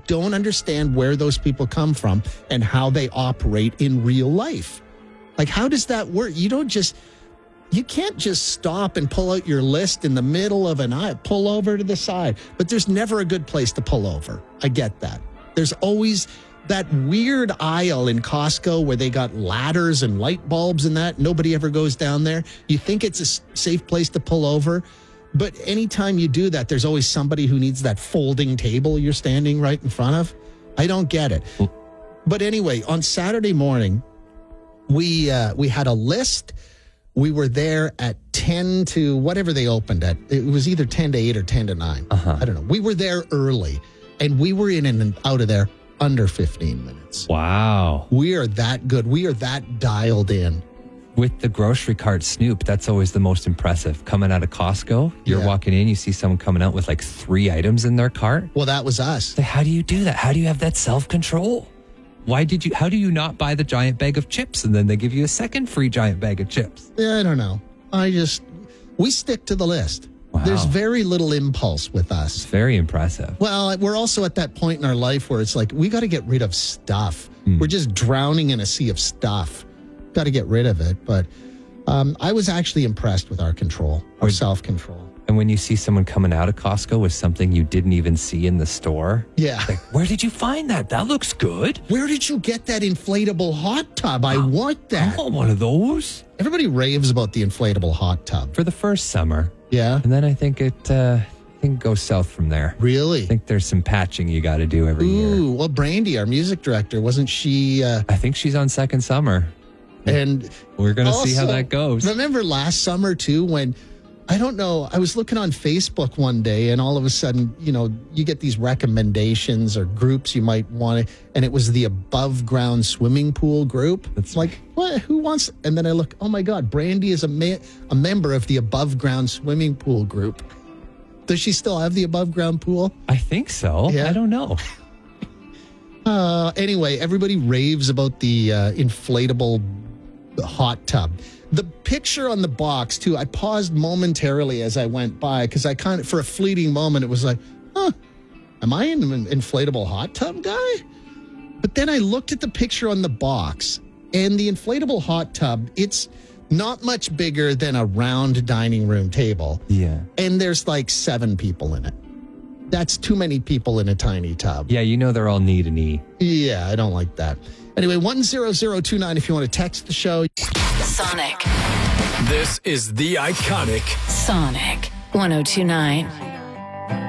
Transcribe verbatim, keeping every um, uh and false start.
don't understand where those people come from and how they operate in real life. Like, how does that work? You don't just, you can't just stop and pull out your list in the middle of an aisle, pull over to the side. But there's never a good place to pull over. I get that. There's always that weird aisle in Costco where they got ladders and light bulbs and that. Nobody ever goes down there. You think it's a safe place to pull over. But anytime you do that, there's always somebody who needs that folding table you're standing right in front of. I don't get it. But anyway, on Saturday morning, we uh, we had a list. We were there at ten to whatever they opened at. It was either ten to eight or ten to nine. Uh-huh. I don't know. We were there early, and we were in and out of there under fifteen minutes. Wow. We are that good. We are that dialed in. With the grocery cart snoop, that's always the most impressive. Coming out of Costco, you're Yeah. walking in, you see someone coming out with like three items in their cart. Well, that was us. Like, how do you do that? How do you have that self-control? Why did you, how do you not buy the giant bag of chips and then they give you a second free giant bag of chips? Yeah, I don't know. I just, we stick to the list. Wow. There's very little impulse with us. It's very impressive. Well, we're also at that point in our life where it's like, we got to get rid of stuff. Mm. We're just drowning in a sea of stuff. Got to get rid of it. But um, I was actually impressed with our control, our Would- self-control. And when you see someone coming out of Costco with something you didn't even see in the store, Yeah. like, where did you find that? That looks good. Where did you get that inflatable hot tub? I want I that. want one of those Everybody raves about the inflatable hot tub. for the first summer. Yeah. And then I think it, uh, I think it goes south from there. Really? I think there's some patching you got to do every year. Ooh, well, Brandy, our music director, wasn't she? Uh, I think she's on second summer. and We're going to see how also, that goes. Remember last summer too, when I don't know, I was looking on Facebook one day and all of a sudden, you know, you get these recommendations or groups you might want to, and it was the above ground swimming pool group. That's It's like, what? Who wants? And then I look, oh my God, Brandy is a ma- a member of the above ground swimming pool group. Does she still have the above ground pool? I think so. Yeah. I don't know. Uh, anyway, everybody raves about the uh, inflatable hot tub. The picture on the box, too, I paused momentarily as I went by because I kind of, for a fleeting moment, it was like, huh, am I an inflatable hot tub guy? But then I looked at the picture on the box, and the inflatable hot tub, it's not much bigger than a round dining room table. Yeah. And there's like seven people in it. That's too many people in a tiny tub. Yeah, you know they're all knee to knee. Yeah, I don't like that. Anyway, one zero zero two nine if you want to text the show. Sonic. This is the iconic Sonic one oh two nine.